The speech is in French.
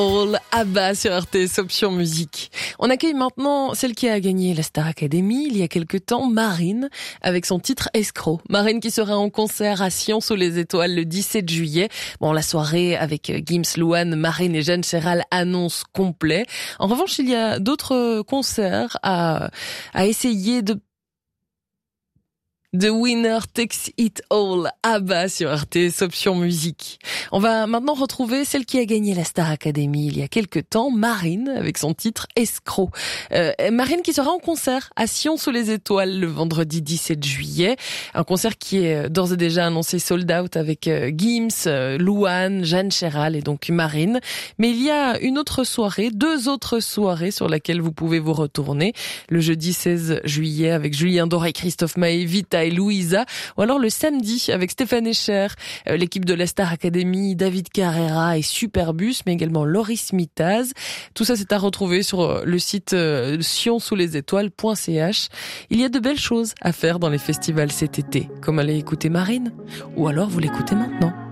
All Abba sur RTS Option Musique. On accueille maintenant celle qui a gagné la Star Academy il y a quelque temps, Marine, avec son titre Escroc. Marine qui sera en concert à Sion sous les étoiles le 17 juillet. Bon, la soirée avec Gims, Louane, Marine et Jeanne Chéral annonce complet. En revanche, il y a d'autres concerts à essayer de The Winner Takes It All, Abba sur RTS Option Musique. On va maintenant retrouver celle qui a gagné la Star Academy il y a quelque temps, Marine, avec son titre Escroc. Marine qui sera en concert à Sion sous les étoiles le vendredi 17 juillet. Un concert qui est d'ores et déjà annoncé sold out avec Gims, Louane, Jeanne Chéral et donc Marine. Mais il y a deux autres soirées sur lesquelles vous pouvez vous retourner. Le jeudi 16 juillet avec Julien Doré, Christophe Maé, Vita et Louisa, ou alors le samedi avec Stéphane Echer, l'équipe de la Star Academy, David Carrera et Superbus, mais également Loris Mitaz. Tout ça, c'est à retrouver sur le site sionsouslesétoiles.ch. Il y a de belles choses à faire dans les festivals cet été, comme aller écouter Marine, ou alors vous l'écoutez maintenant.